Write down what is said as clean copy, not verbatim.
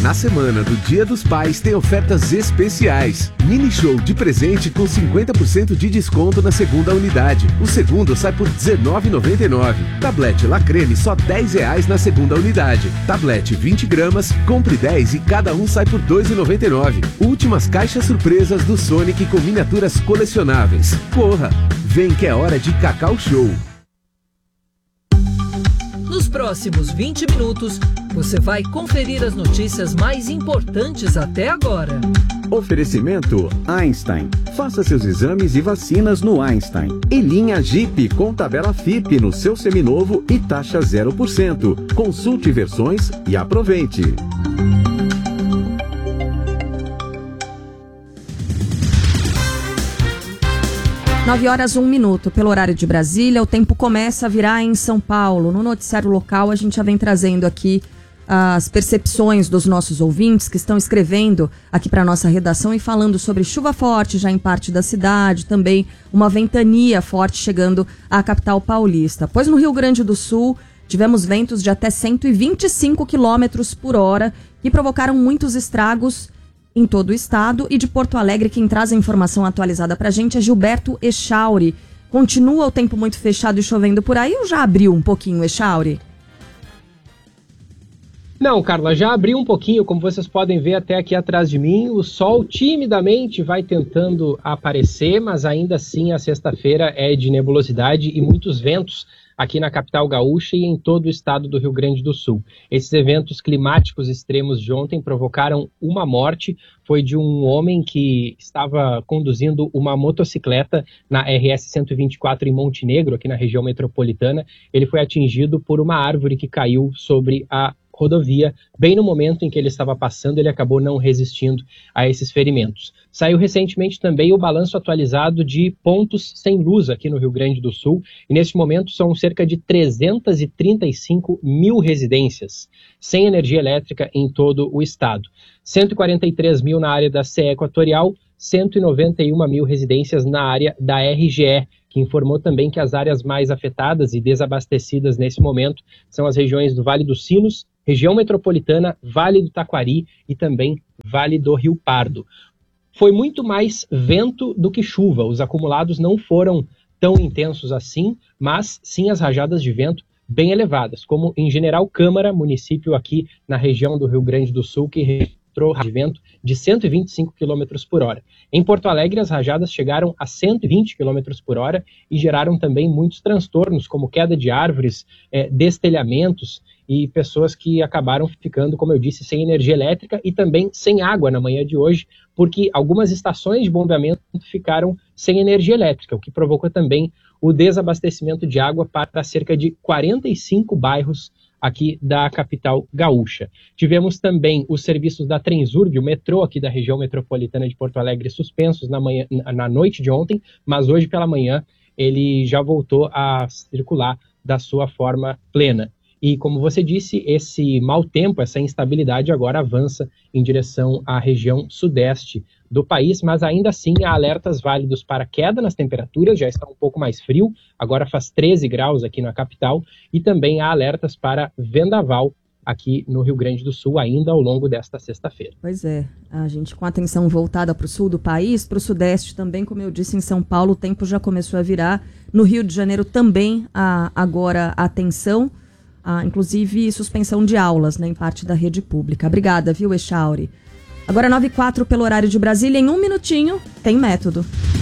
Na semana do Dia dos Pais tem ofertas especiais. Mini show de presente com 50% de desconto na segunda unidade. O segundo sai por R$19,99. Tablete La Creme só R$10 na segunda unidade. Tablete 20 gramas, compre 10 e cada um sai por R$2,99. Últimas caixas surpresas do Sonic com miniaturas colecionáveis. Corra! Vem que é hora de Cacau Show. Nos próximos 20 minutos, você vai conferir as notícias mais importantes até agora. Oferecimento Einstein. Faça seus exames e vacinas no Einstein. E linha Jeep com tabela FIP no seu seminovo e taxa 0%. Consulte versões e aproveite. 9h01, pelo horário de Brasília. O tempo começa a virar em São Paulo. No noticiário local, a gente já vem trazendo aqui as percepções dos nossos ouvintes que estão escrevendo aqui para a nossa redação e falando sobre chuva forte já em parte da cidade, também uma ventania forte chegando à capital paulista. Pois no Rio Grande do Sul, tivemos ventos de até 125 km por hora que provocaram muitos estragos em todo o estado. E de Porto Alegre, quem traz a informação atualizada pra gente é Gilberto Echauri. Continua o tempo muito fechado e chovendo por aí ou já abriu um pouquinho, Echauri? Não, Carla, já abriu um pouquinho, como vocês podem ver até aqui atrás de mim. O sol timidamente vai tentando aparecer, mas ainda assim a sexta-feira é de nebulosidade e muitos ventos aqui na capital gaúcha e em todo o estado do Rio Grande do Sul. Esses eventos climáticos extremos de ontem provocaram uma morte. Foi de um homem que estava conduzindo uma motocicleta na RS 124 em Montenegro, aqui na região metropolitana. Ele foi atingido por uma árvore que caiu sobre a rodovia. Bem no momento em que ele estava passando, ele acabou não resistindo a esses ferimentos. Saiu recentemente também o balanço atualizado de pontos sem luz aqui no Rio Grande do Sul, e neste momento são cerca de 335 mil residências sem energia elétrica em todo o estado. 143 mil na área da CE Equatorial, 191 mil residências na área da RGE, que informou também que as áreas mais afetadas e desabastecidas nesse momento são as regiões do Vale dos Sinos, região metropolitana, Vale do Taquari e também Vale do Rio Pardo. Foi muito mais vento do que chuva. Os acumulados não foram tão intensos assim, mas sim as rajadas de vento bem elevadas, como em General Câmara, município aqui na região do Rio Grande do Sul, que registrou de vento de 125 km por hora. Em Porto Alegre, as rajadas chegaram a 120 km por hora e geraram também muitos transtornos, como queda de árvores, destelhamentos e pessoas que acabaram ficando, como eu disse, sem energia elétrica e também sem água na manhã de hoje, porque algumas estações de bombeamento ficaram sem energia elétrica, o que provocou também o desabastecimento de água para cerca de 45 bairros aqui da capital gaúcha. Tivemos também os serviços da Transurb, o metrô aqui da região metropolitana de Porto Alegre, suspensos na noite de ontem, mas hoje pela manhã ele já voltou a circular da sua forma plena. E, como você disse, esse mau tempo, essa instabilidade agora avança em direção à região sudeste do país, mas ainda assim há alertas válidos para queda nas temperaturas, já está um pouco mais frio, agora faz 13 graus aqui na capital, e também há alertas para vendaval aqui no Rio Grande do Sul, ainda ao longo desta sexta-feira. Pois é, a gente com a atenção voltada para o sul do país, para o sudeste também, como eu disse, em São Paulo o tempo já começou a virar, no Rio de Janeiro também há agora atenção, inclusive suspensão de aulas, né, em parte da rede pública. Obrigada, viu, Echauri? Agora 9h04 pelo horário de Brasília, em um minutinho tem método.